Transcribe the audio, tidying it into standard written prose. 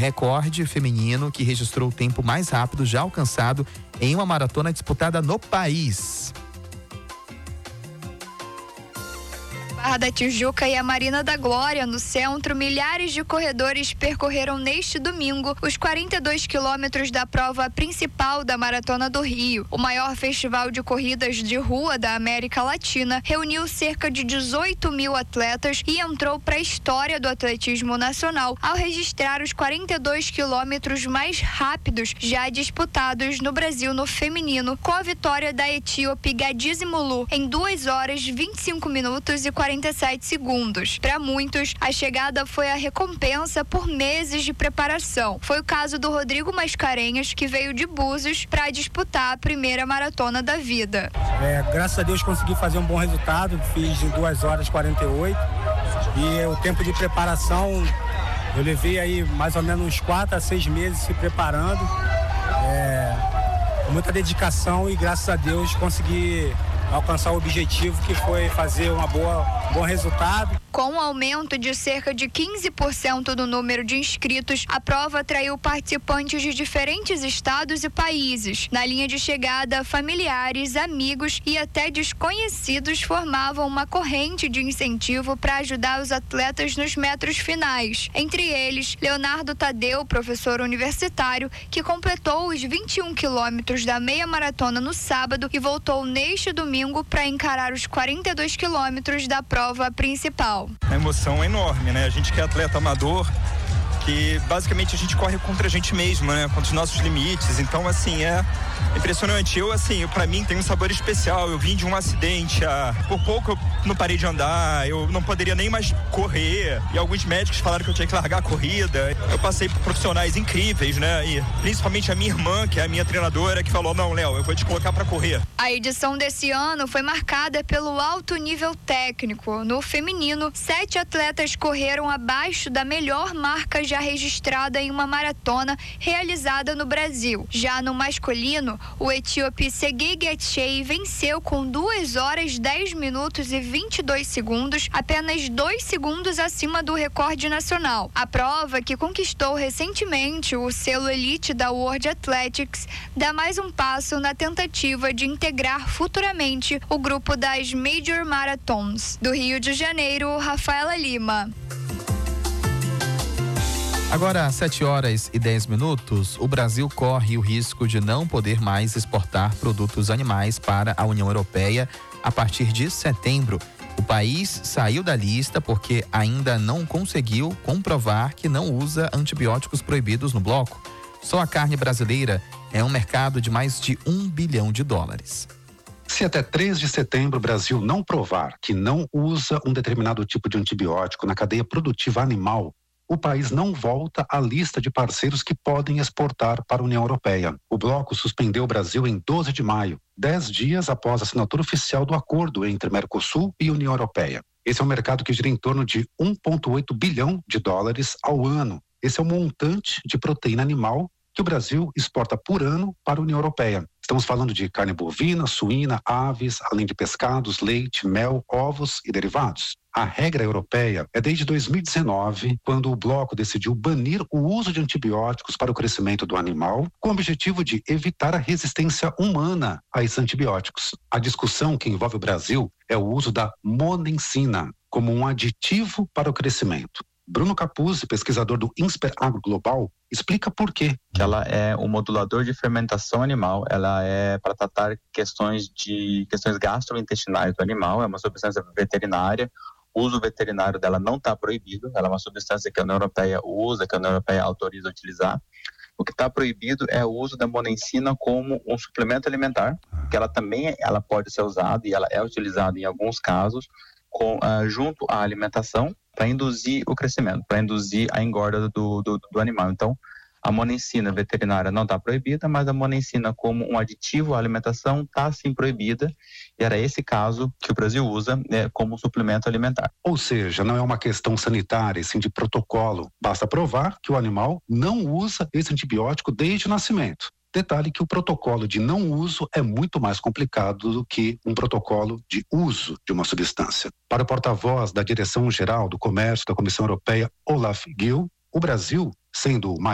recorde feminino que registrou o tempo mais rápido já alcançado em uma maratona disputada no país. Barra da Tijuca e a Marina da Glória, no centro, milhares de corredores percorreram neste domingo os 42 quilômetros da prova principal da Maratona do Rio. O maior festival de corridas de rua da América Latina reuniu cerca de 18 mil atletas e entrou para a história do atletismo nacional ao registrar os 42 quilômetros mais rápidos já disputados no Brasil no feminino, com a vitória da etíope Gadize Mulu em 2 horas, 25 minutos e 47 segundos. Para muitos, a chegada foi a recompensa por meses de preparação. Foi o caso do Rodrigo Mascarenhas, que veio de Búzios para disputar a primeira maratona da vida. Graças a Deus consegui fazer um bom resultado, fiz em 2 horas 48 e o tempo de preparação eu levei aí mais ou menos uns 4 a 6 meses se preparando, com muita dedicação, e graças a Deus consegui alcançar o objetivo, que foi fazer um bom resultado. Com um aumento de cerca de 15% do número de inscritos, a prova atraiu participantes de diferentes estados e países. Na linha de chegada, familiares, amigos e até desconhecidos formavam uma corrente de incentivo para ajudar os atletas nos metros finais. Entre eles, Leonardo Tadeu, professor universitário, que completou os 21 quilômetros da meia maratona no sábado e voltou neste domingo para encarar os 42 quilômetros da prova principal. A emoção é enorme, né? A gente que é atleta amador, que basicamente a gente corre contra a gente mesmo, né? Contra os nossos limites. Então, assim, é impressionante. Pra mim tem um sabor especial. Eu vim de um acidente, por pouco eu não parei de andar, eu não poderia nem mais correr. E alguns médicos falaram que eu tinha que largar a corrida. Eu passei por profissionais incríveis, né? E principalmente a minha irmã, que é a minha treinadora, que falou: não, Léo, eu vou te colocar pra correr. A edição desse ano foi marcada pelo alto nível técnico. No feminino, 7 atletas correram abaixo da melhor marca já registrada em uma maratona realizada no Brasil. Já no masculino, o etíope Segei Getchei venceu com 2 horas 10 minutos e 22 segundos, apenas 2 segundos acima do recorde nacional. A prova, que conquistou recentemente o selo Elite da World Athletics, dá mais um passo na tentativa de integrar futuramente o grupo das Major Marathons. Do Rio de Janeiro, Rafaela Lima. Agora, às 7 horas e 10 minutos, o Brasil corre o risco de não poder mais exportar produtos animais para a União Europeia a partir de setembro. O país saiu da lista porque ainda não conseguiu comprovar que não usa antibióticos proibidos no bloco. Só a carne brasileira é um mercado de mais de $1 bilhão. Se até 3 de setembro o Brasil não provar que não usa um determinado tipo de antibiótico na cadeia produtiva animal, o país não volta à lista de parceiros que podem exportar para a União Europeia. O bloco suspendeu o Brasil em 12 de maio, 10 dias após a assinatura oficial do acordo entre Mercosul e União Europeia. Esse é um mercado que gira em torno de $1,8 bilhão ao ano. Esse é o montante de proteína animal que o Brasil exporta por ano para a União Europeia. Estamos falando de carne bovina, suína, aves, além de pescados, leite, mel, ovos e derivados. A regra europeia é desde 2019, quando o bloco decidiu banir o uso de antibióticos para o crescimento do animal, com o objetivo de evitar a resistência humana a esses antibióticos. A discussão que envolve o Brasil é o uso da monensina como um aditivo para o crescimento. Bruno Capuzzi, pesquisador do INSPER Agro Global, explica por quê. Ela é um modulador de fermentação animal, ela é para tratar questões gastrointestinais do animal, é uma substância veterinária. O uso veterinário dela não está proibido, ela é uma substância que a União Europeia usa, que a União Europeia autoriza a utilizar. O que está proibido é o uso da monensina como um suplemento alimentar, que ela pode ser usada e ela é utilizada em alguns casos junto à alimentação para induzir o crescimento, para induzir a engorda do animal. Então, a monensina veterinária não está proibida, mas a monensina como um aditivo à alimentação está sim proibida, e era esse caso que o Brasil usa como suplemento alimentar. Ou seja, não é uma questão sanitária, sim de protocolo. Basta provar que o animal não usa esse antibiótico desde o nascimento. Detalhe que o protocolo de não uso é muito mais complicado do que um protocolo de uso de uma substância. Para o porta-voz da Direção-Geral do Comércio da Comissão Europeia, Olaf Gil, o Brasil, sendo o